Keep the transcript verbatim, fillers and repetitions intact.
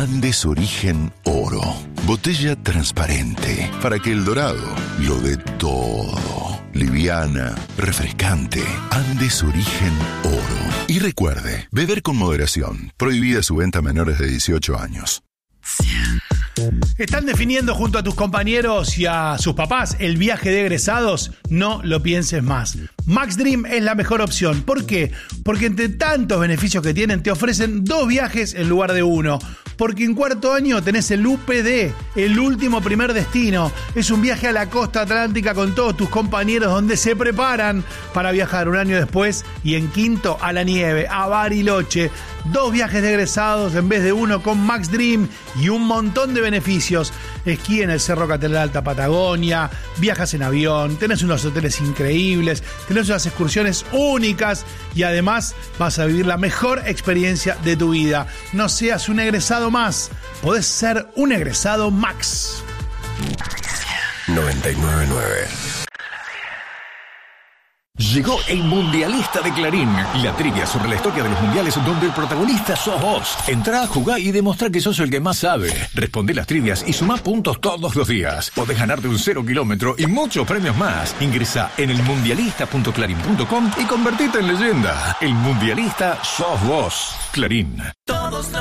Andes Origen Oro. Botella transparente para que el dorado lo dé todo. Liviana, refrescante. Andes Origen Oro. Y recuerde, beber con moderación. Prohibida su venta a menores de dieciocho años. ¿Están definiendo junto a tus compañeros y a sus papás el viaje de egresados? No lo pienses más. Max Dream es la mejor opción. ¿Por qué? Porque entre tantos beneficios que tienen, te ofrecen dos viajes en lugar de uno. Porque en cuarto año tenés el U P D, el último primer destino. Es un viaje a la costa atlántica con todos tus compañeros donde se preparan para viajar un año después. Y en quinto, a la nieve, a Bariloche. Dos viajes de egresados en vez de uno con Max Dream y un montón de beneficios. Esquí en el Cerro Catedral Alta Patagonia, viajas en avión, tenés unos hoteles increíbles, tenés unas excursiones únicas y además vas a vivir la mejor experiencia de tu vida. No seas un egresado más, podés ser un egresado Max. noventa y nueve punto nueve. Llegó el Mundialista de Clarín, la trivia sobre la historia de los mundiales donde el protagonista sos vos. Entrá, jugá y demostrá que sos el que más sabe. Respondé las trivias y sumá puntos todos los días. Podés ganarte un cero kilómetro y muchos premios más. Ingresá en el mundialista punto clarín punto com y convertite en leyenda. El Mundialista sos vos. Clarín. Todos